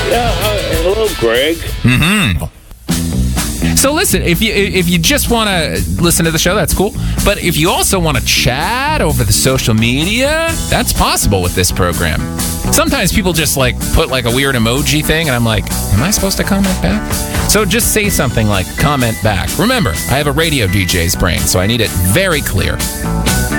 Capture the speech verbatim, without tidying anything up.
Yeah, uh, hello, Greg. Mm-hmm. So listen, if you if you just want to listen to the show, that's cool. But if you also want to chat over the social media, that's possible with this program. Sometimes people just like put like a weird emoji thing, and I'm like, am I supposed to comment back? So just say something like comment back. Remember, I have a radio D J's brain, so I need it very clear.